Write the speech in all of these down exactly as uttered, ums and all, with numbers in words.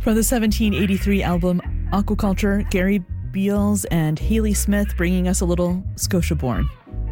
From the seventeen eighty-three album Aquaculture, Gary Beals and Haley Smith bringing us a little Scotia-born.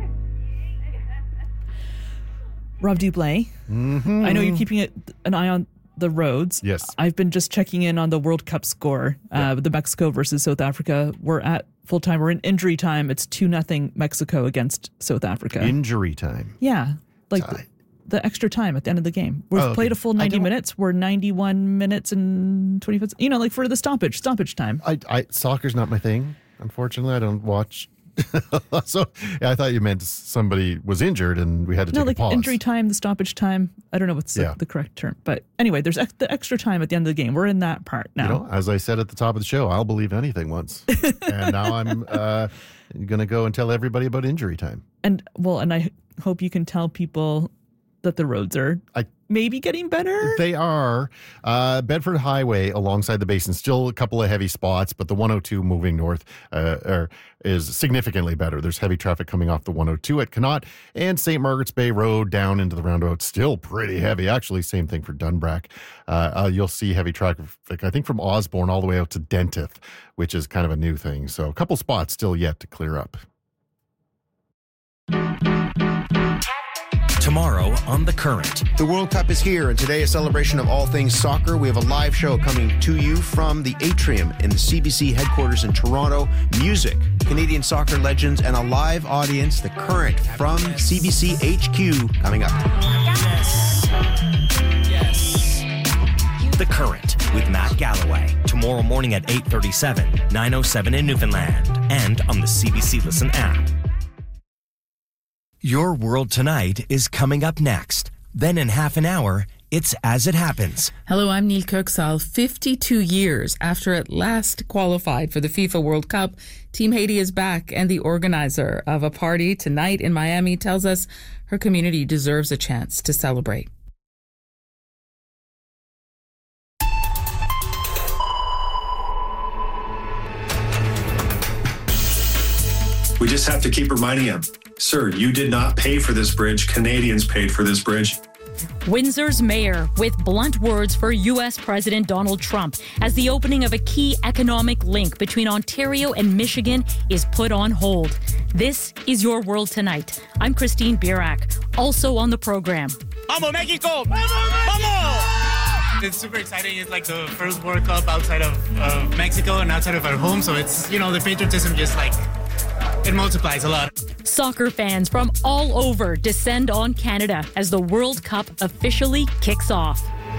Rob Dublé, mm-hmm. I know you're keeping an eye on the roads. Yes. I've been just checking in on the World Cup score. Yeah. Uh, the Mexico versus South Africa. We're at full time. We're in injury time. It's two nothing Mexico against South Africa. Injury time? Yeah. Like the, the extra time at the end of the game. We've oh, okay. played a full ninety minutes. We're ninety-one minutes and twenty minutes. You know, like for the stoppage, stoppage time. I, I Soccer's not my thing, unfortunately. I don't watch. so yeah, I thought you meant somebody was injured and we had to no, take like a pause. Injury time, the stoppage time. I don't know what's yeah. the, the correct term. But anyway, there's ex- the extra time at the end of the game. We're in that part now. You know, as I said at the top of the show, I'll believe anything once. And now I'm uh, going to go and tell everybody about injury time. And well, and I hope you can tell people that the roads are I, maybe getting better. They are. Uh, Bedford Highway alongside the basin, still a couple of heavy spots, but the one oh two moving north uh, are, is significantly better. There's heavy traffic coming off the one oh two at Connaught, and Saint Margaret's Bay Road down into the roundabout, still pretty heavy. Actually, same thing for Dunbrack. Uh, uh, you'll see heavy traffic, I think, from Osborne all the way out to Dentith, which is kind of a new thing. So a couple spots still yet to clear up. Tomorrow on The Current. The World Cup is here, and today a celebration of all things soccer. We have a live show coming to you from the Atrium in the C B C headquarters in Toronto. Music, Canadian soccer legends, and a live audience. The Current from C B C H Q coming up. Yes. Yes. The Current with Matt Galloway. Tomorrow morning at eight thirty-seven, nine oh seven in Newfoundland, and on the C B C Listen app. Your World Tonight is coming up next. Then in half an hour, it's As It Happens. Hello, I'm Neil Kirksall. fifty-two years after it last qualified for the FIFA World Cup, Team Haiti is back, and the organizer of a party tonight in Miami tells us her community deserves a chance to celebrate. We just have to keep reminding him, sir, you did not pay for this bridge. Canadians paid for this bridge. Windsor's mayor with blunt words for U S President Donald Trump as the opening of a key economic link between Ontario and Michigan is put on hold. This is Your World Tonight. I'm Christine Birak. Also on the program. Vamos, Mexico! Vamos! It's super exciting. It's like the first World Cup outside of uh, Mexico and outside of our home. So it's, you know, the patriotism just like, it multiplies a lot. Soccer fans from all over descend on Canada as the World Cup officially kicks off.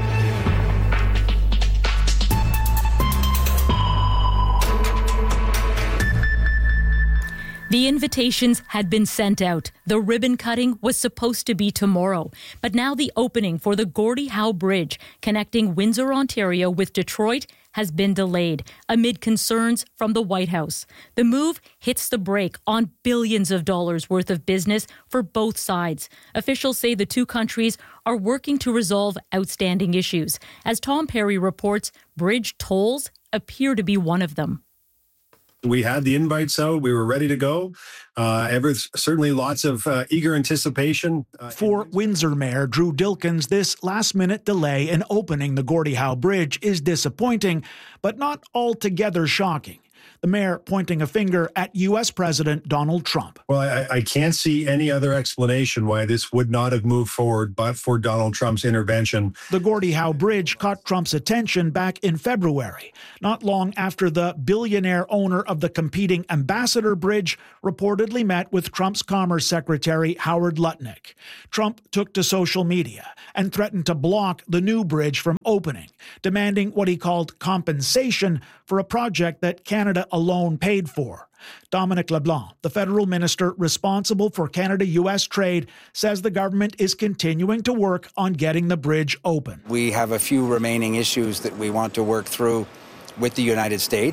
The invitations had been sent out. The ribbon cutting was supposed to be tomorrow. But now the opening for the Gordie Howe Bridge connecting Windsor, Ontario with Detroit has been delayed amid concerns from the White House. The move hits the brake on billions of dollars worth of business for both sides. Officials say the two countries are working to resolve outstanding issues. As Tom Perry reports, bridge tolls appear to be one of them. We had the invites out. We were ready to go. Uh, ever, certainly lots of uh, eager anticipation. Uh, For Windsor Mayor Drew Dilkens, this last-minute delay in opening the Gordie Howe Bridge is disappointing, but not altogether shocking. The mayor pointing a finger at U S President Donald Trump. Well, I, I can't see any other explanation why this would not have moved forward but for Donald Trump's intervention. The Gordie Howe Bridge caught Trump's attention back in February, not long after the billionaire owner of the competing Ambassador Bridge reportedly met with Trump's Commerce Secretary Howard Lutnick. Trump took to social media and threatened to block the new bridge from opening, demanding what he called compensation for a project that Canada alone paid for. Dominic LeBlanc, the federal minister responsible for Canada-U S trade, says the government is continuing to work on getting the bridge open. We have a few remaining issues that we want to work through with the United States.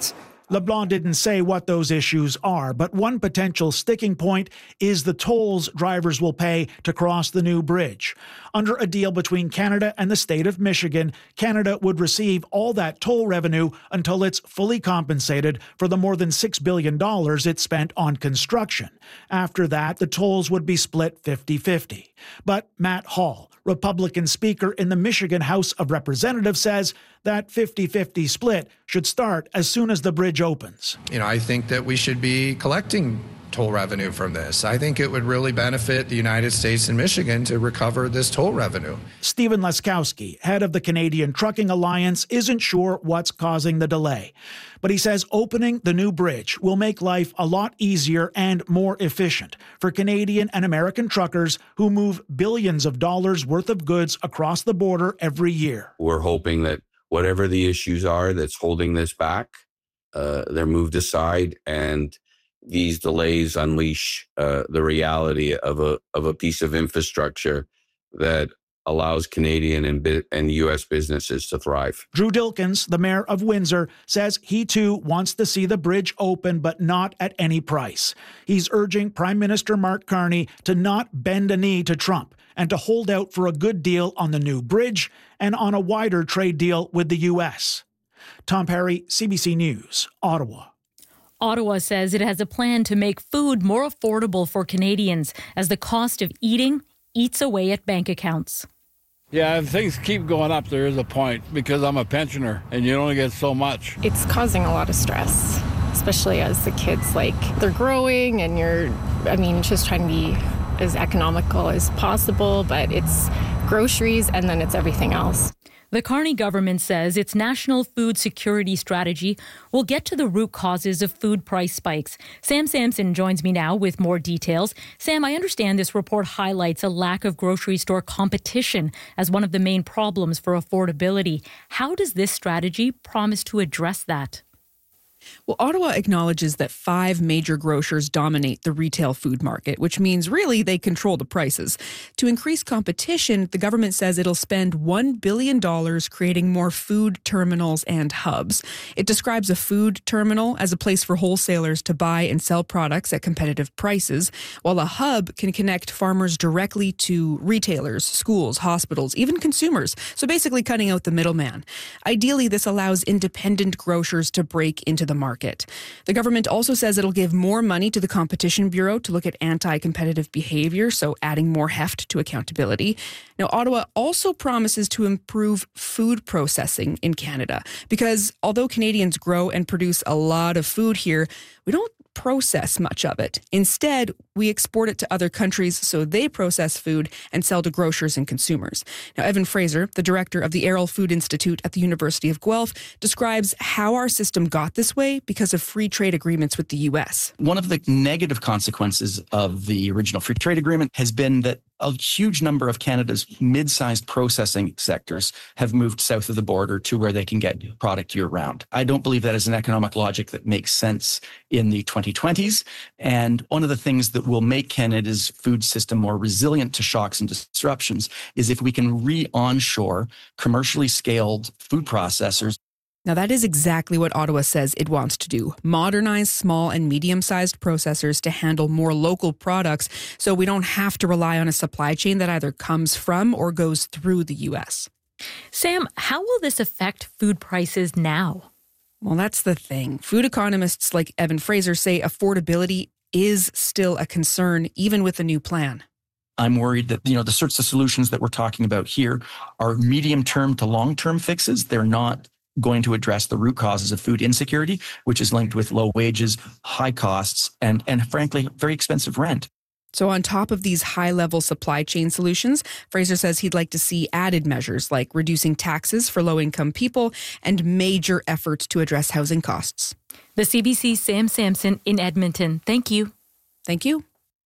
LeBlanc didn't say what those issues are, but one potential sticking point is the tolls drivers will pay to cross the new bridge. Under a deal between Canada and the state of Michigan, Canada would receive all that toll revenue until it's fully compensated for the more than six billion dollars it spent on construction. After that, the tolls would be split fifty-fifty. But Matt Hall, Republican Speaker in the Michigan House of Representatives, says that fifty-fifty split should start as soon as the bridge opens. You know, I think that we should be collecting toll revenue from this. I think it would really benefit the United States and Michigan to recover this toll revenue. Stephen Leskowski, head of the Canadian Trucking Alliance, isn't sure what's causing the delay. But he says opening the new bridge will make life a lot easier and more efficient for Canadian and American truckers who move billions of dollars worth of goods across the border every year. We're hoping that whatever the issues are that's holding this back, uh, they're moved aside, and these delays unleash uh, the reality of a of a piece of infrastructure that allows Canadian and, and U S businesses to thrive. Drew Dilkins, the mayor of Windsor, says he too wants to see the bridge open, but not at any price. He's urging Prime Minister Mark Carney to not bend a knee to Trump and to hold out for a good deal on the new bridge and on a wider trade deal with the U S. Tom Perry, C B C News, Ottawa. Ottawa says it has a plan to make food more affordable for Canadians as the cost of eating eats away at bank accounts. Yeah, if things keep going up, there is a point, because I'm a pensioner and you only get so much. It's causing a lot of stress, especially as the kids, like, they're growing and you're, I mean, just trying to be as economical as possible, but it's groceries and then it's everything else. The Carney government says its national food security strategy will get to the root causes of food price spikes. Sam Sampson joins me now with more details. Sam, I understand this report highlights a lack of grocery store competition as one of the main problems for affordability. How does this strategy promise to address that? Well, Ottawa acknowledges that five major grocers dominate the retail food market, which means really they control the prices. To increase competition, the government says it'll spend one billion dollars creating more food terminals and hubs. It describes a food terminal as a place for wholesalers to buy and sell products at competitive prices, while a hub can connect farmers directly to retailers, schools, hospitals, even consumers. So basically cutting out the middleman. Ideally, this allows independent grocers to break into the market. The government also says it'll give more money to the Competition Bureau to look at anti-competitive behavior, so adding more heft to accountability. Now, Ottawa also promises to improve food processing in Canada, because although Canadians grow and produce a lot of food here, we don't process much of it. Instead, we export it to other countries so they process food and sell to grocers and consumers. Now, Evan Fraser, the director of the Arrell Food Institute at the University of Guelph, describes how our system got this way because of free trade agreements with the U S. One of the negative consequences of the original free trade agreement has been that a huge number of Canada's mid-sized processing sectors have moved south of the border to where they can get product year-round. I don't believe that is an economic logic that makes sense in the twenty twenties. And one of the things that will make Canada's food system more resilient to shocks and disruptions is if we can re-onshore commercially scaled food processors. Now, that is exactly what Ottawa says it wants to do. Modernize small and medium-sized processors to handle more local products so we don't have to rely on a supply chain that either comes from or goes through the U S. Sam, how will this affect food prices now? Well, that's the thing. Food economists like Evan Fraser say affordability is still a concern, even with the new plan. I'm worried that, you know, the sorts of solutions that we're talking about here are medium-term to long-term fixes. They're not going to address the root causes of food insecurity, which is linked with low wages, high costs, and, and frankly, very expensive rent. So on top of these high-level supply chain solutions, Fraser says he'd like to see added measures like reducing taxes for low-income people and major efforts to address housing costs. The C B C's Sam Sampson in Edmonton. Thank you. Thank you.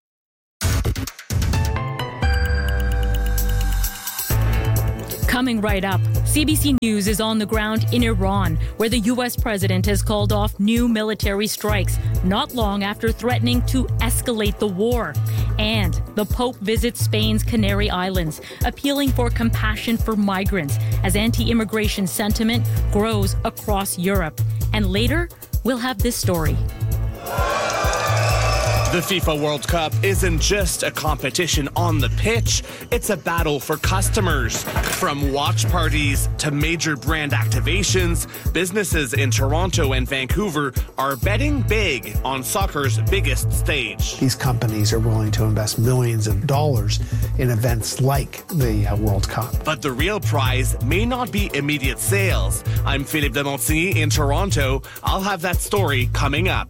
Coming right up, C B C News is on the ground in Iran, where the U S president has called off new military strikes not long after threatening to escalate the war. And the Pope visits Spain's Canary Islands, appealing for compassion for migrants as anti-immigration sentiment grows across Europe. And later, we'll have this story. The FIFA World Cup isn't just a competition on the pitch, it's a battle for customers. From watch parties to major brand activations, businesses in Toronto and Vancouver are betting big on soccer's biggest stage. These companies are willing to invest millions of dollars in events like the uh, World Cup. But the real prize may not be immediate sales. I'm Philippe de Montigny in Toronto. I'll have that story coming up.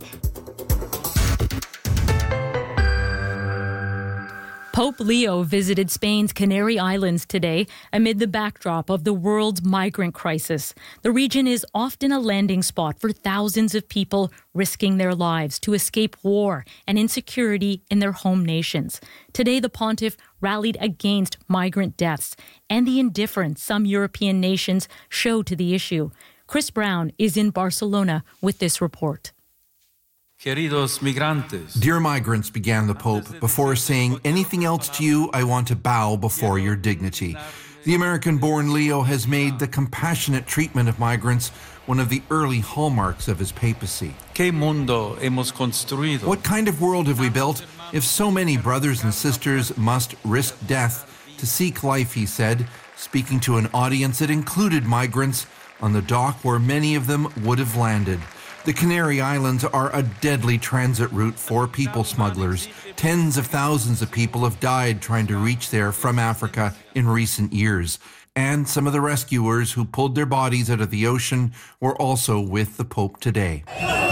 Pope Leo visited Spain's Canary Islands today amid the backdrop of the world's migrant crisis. The region is often a landing spot for thousands of people risking their lives to escape war and insecurity in their home nations. Today, the pontiff rallied against migrant deaths and the indifference some European nations show to the issue. Chris Brown is in Barcelona with this report. Dear migrants, began the Pope, before saying anything else to you, I want to bow before your dignity. The American-born Leo has made the compassionate treatment of migrants one of the early hallmarks of his papacy. What kind of world have we built if so many brothers and sisters must risk death to seek life, he said, speaking to an audience that included migrants on the dock where many of them would have landed. The Canary Islands are a deadly transit route for people smugglers. Tens of thousands of people have died trying to reach there from Africa in recent years. And some of the rescuers who pulled their bodies out of the ocean were also with the Pope today.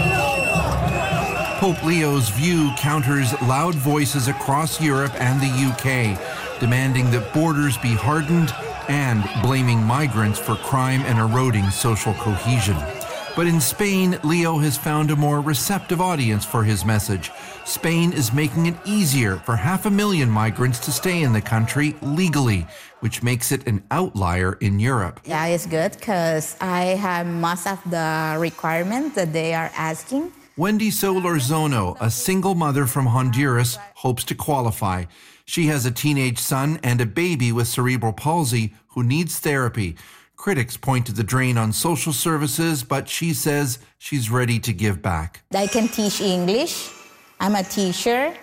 Pope Leo's view counters loud voices across Europe and the U K, demanding that borders be hardened and blaming migrants for crime and eroding social cohesion. But in Spain, Leo has found a more receptive audience for his message. Spain is making it easier for half a million migrants to stay in the country legally, which makes it an outlier in Europe. Yeah, it's good because I have most of the requirements that they are asking. Wendy Solorzano, a single mother from Honduras, hopes to qualify. She has a teenage son and a baby with cerebral palsy who needs therapy. Critics point to the drain on social services, but she says she's ready to give back. I can teach English. I'm a teacher.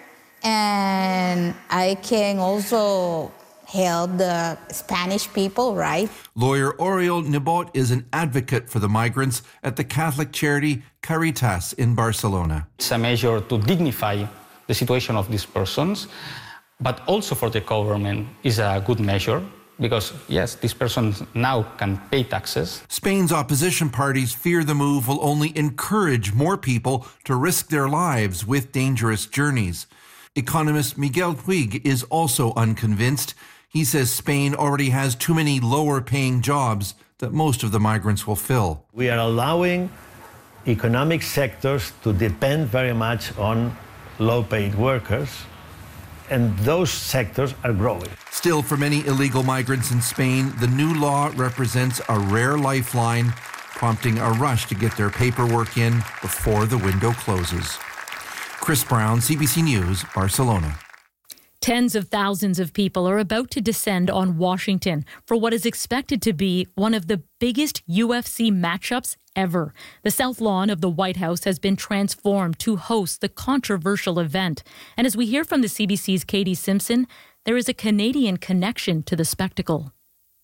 And I can also help the Spanish people, right? Lawyer Oriol Nebot is an advocate for the migrants at the Catholic charity Caritas in Barcelona. It's a measure to dignify the situation of these persons, but also for the government is a good measure. Because, yes, these persons now can pay taxes. Spain's opposition parties fear the move will only encourage more people to risk their lives with dangerous journeys. Economist Miguel Puig is also unconvinced. He says Spain already has too many lower-paying jobs that most of the migrants will fill. We are allowing economic sectors to depend very much on low-paid workers, and those sectors are growing. Still, for many illegal migrants in Spain, the new law represents a rare lifeline, prompting a rush to get their paperwork in before the window closes. Chris Brown, C B C News, Barcelona. Tens of thousands of people are about to descend on Washington for what is expected to be one of the biggest U F C matchups ever. The South Lawn of the White House has been transformed to host the controversial event. And as we hear from the C B C's Katie Simpson, there is a Canadian connection to the spectacle.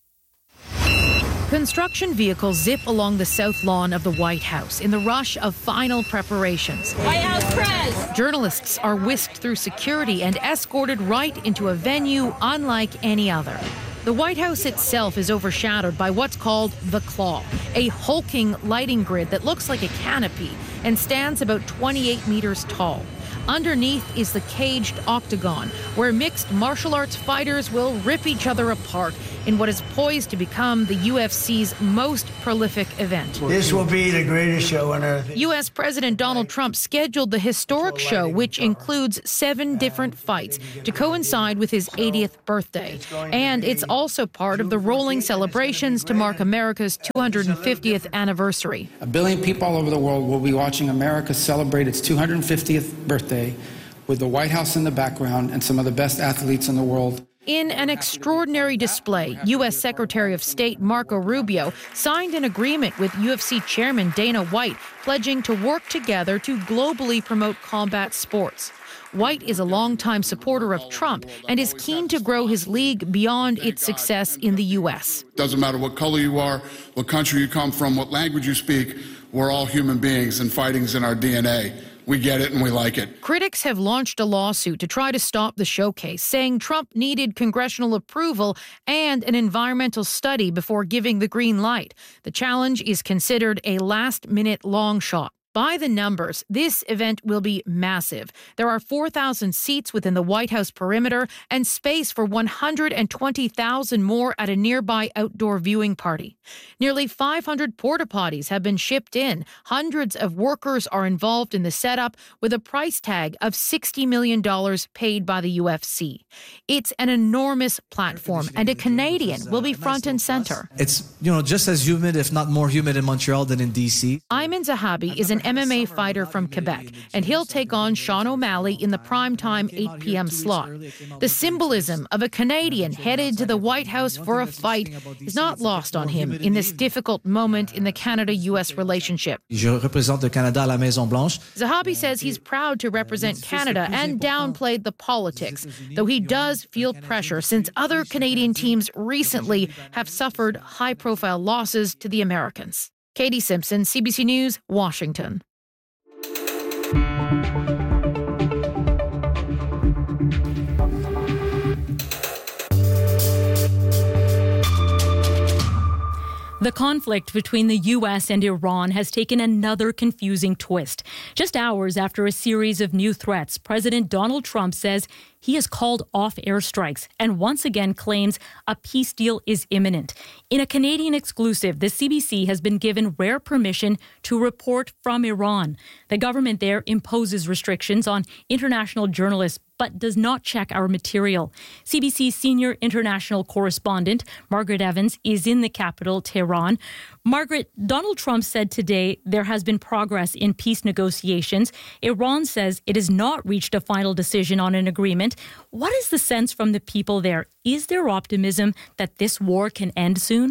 Construction vehicles zip along the South Lawn of the White House in the rush of final preparations. White House press! Journalists are whisked through security and escorted right into a venue unlike any other. The White House itself is overshadowed by what's called the Claw, a hulking lighting grid that looks like a canopy and stands about twenty-eight meters tall. Underneath is the caged octagon, where mixed martial arts fighters will rip each other apart in what is poised to become the U F C's most prolific event. This will be the greatest show on earth. U S President Donald Trump scheduled the historic show, which includes seven different fights, to coincide with his eightieth birthday. And it's also part of the rolling celebrations to mark America's two hundred fiftieth anniversary. A billion people all over the world will be watching America celebrate its two hundred fiftieth birthday with the White House in the background and some of the best athletes in the world In an extraordinary display, U S Secretary of State Marco Rubio signed an agreement with U F C Chairman Dana White, pledging to work together to globally promote combat sports. White is a longtime supporter of Trump and is keen to grow his league beyond its success in the U S. Doesn't matter what color you are, what country you come from, what language you speak, we're all human beings and fighting's in our D N A. We get it and we like it. Critics have launched a lawsuit to try to stop the showcase, saying Trump needed congressional approval and an environmental study before giving the green light. The challenge is considered a last-minute long shot. By the numbers, this event will be massive. There are four thousand seats within the White House perimeter and space for one hundred twenty thousand more at a nearby outdoor viewing party. Nearly five hundred porta potties have been shipped in. Hundreds of workers are involved in the setup with a price tag of sixty million dollars paid by the U F C. It's an enormous platform, and a Canadian will be front and center. It's, you know, just as humid, if not more humid in Montreal than in D C. Ayman Zahabi is an M M A fighter from Quebec, and he'll take on Sean O'Malley in the primetime eight p.m. slot. The symbolism of a Canadian headed to the White House for a fight is not lost on him in this difficult moment in the Canada-U S relationship. Je représente le Canada à la Maison-Blanche. Zahabi says he's proud to represent Canada and downplayed the politics, though he does feel pressure since other Canadian teams recently have suffered high-profile losses to the Americans. Katie Simpson, C B C News, Washington. The conflict between the U S and Iran has taken another confusing twist. Just hours after a series of new threats, President Donald Trump says he has called off airstrikes and once again claims a peace deal is imminent. In a Canadian exclusive, the C B C has been given rare permission to report from Iran. The government there imposes restrictions on international journalists but does not check our material. C B C senior international correspondent Margaret Evans is in the capital, Tehran. Margaret, Donald Trump said today there has been progress in peace negotiations. Iran says it has not reached a final decision on an agreement. What is the sense from the people there? Is there optimism that this war can end soon?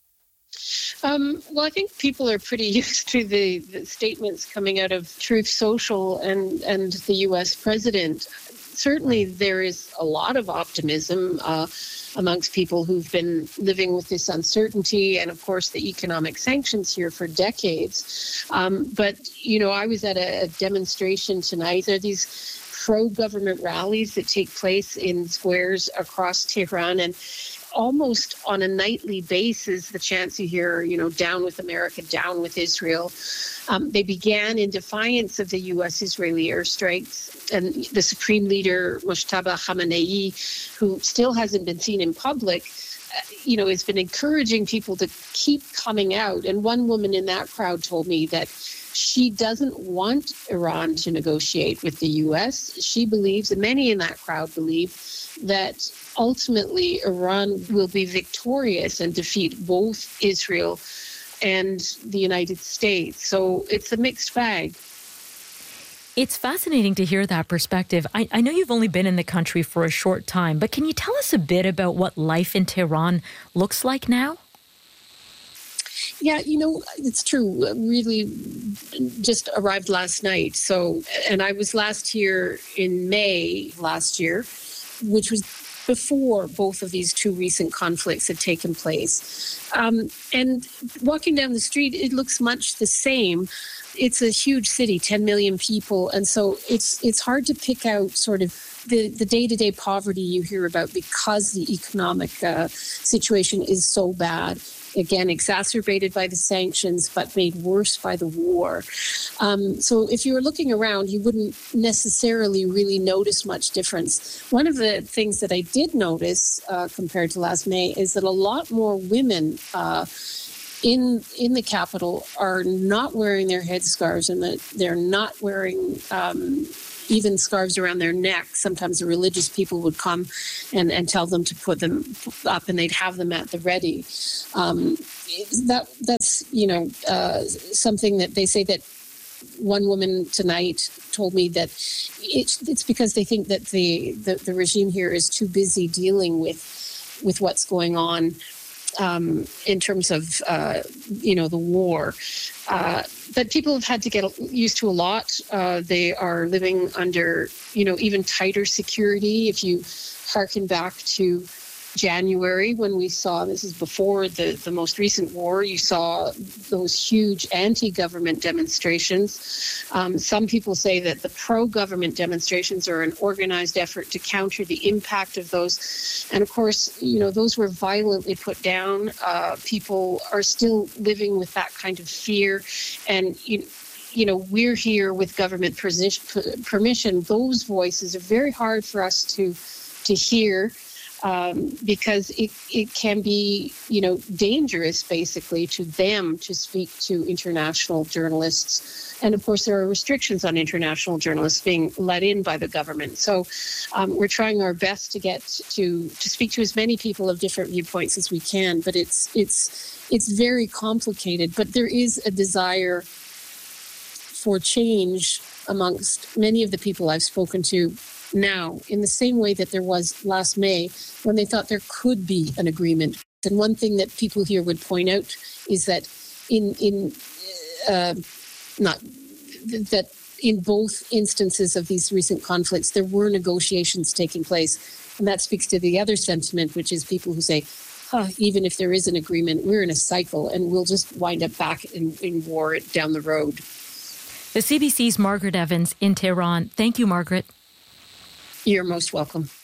Um, well, I think people are pretty used to the, the statements coming out of Truth Social and, and the U S president. Certainly, there is a lot of optimism uh, amongst people who've been living with this uncertainty and, of course, the economic sanctions here for decades. Um, but, you know, I was at a, a demonstration tonight. There are these pro-government rallies that take place in squares across Tehran, and almost on a nightly basis, the chants you hear, you know, down with America, down with Israel. Um, they began in defiance of the U S-Israeli airstrikes, and the Supreme Leader, Mojtaba Khamenei, who still hasn't been seen in public, uh, you know, has been encouraging people to keep coming out. And one woman in that crowd told me that she doesn't want Iran to negotiate with the U S. She believes, and many in that crowd believe, that ultimately Iran will be victorious and defeat both Israel and the United States. So it's a mixed bag. It's fascinating to hear that perspective. I, I know you've only been in the country for a short time, but can you tell us a bit about what life in Tehran looks like now? Yeah, you know, it's true. Really just arrived last night. So, and I was last here in May last year, which was before both of these two recent conflicts had taken place. Um, and walking down the street, it looks much the same. It's a huge city, ten million people. And so it's it's hard to pick out sort of the, the day-to-day poverty you hear about because the economic uh, situation is so bad. Again, exacerbated by the sanctions, but made worse by the war. Um, so if you were looking around, you wouldn't necessarily really notice much difference. One of the things that I did notice uh, compared to last May is that a lot more women uh, in in the capital are not wearing their headscarves, and that they're not wearing um, even scarves around their neck. Sometimes the religious people would come and, and tell them to put them up, and they'd have them at the ready. Um, that that's you know uh, something that they say that one woman tonight told me that it's, it's because they think that the, the, the regime here is too busy dealing with, with what's going on um, in terms of, uh, you know, the war. Uh, but people have had to get used to a lot. Uh, they are living under, you know, even tighter security. If you harken back to January, when we saw, this is before the, the most recent war, you saw those huge anti-government demonstrations. Um, some people say that the pro-government demonstrations are an organized effort to counter the impact of those. And of course, you know, those were violently put down. Uh, people are still living with that kind of fear. And, you you know, we're here with government permission. Those voices are very hard for us to, to hear. Um, because it, it can be, you know, dangerous basically to them to speak to international journalists. And of course, there are restrictions on international journalists being let in by the government. So um, we're trying our best to get to, to speak to as many people of different viewpoints as we can. But it's, it's, it's very complicated. But there is a desire for change amongst many of the people I've spoken to now, in the same way that there was last May, when they thought there could be an agreement. And one thing that people here would point out is that in in uh, not that in both instances of these recent conflicts, there were negotiations taking place, and that speaks to the other sentiment, which is people who say, huh, even if there is an agreement, we're in a cycle, and we'll just wind up back in, in war down the road. The C B C's Margaret Evans in Tehran. Thank you, Margaret. You're most welcome.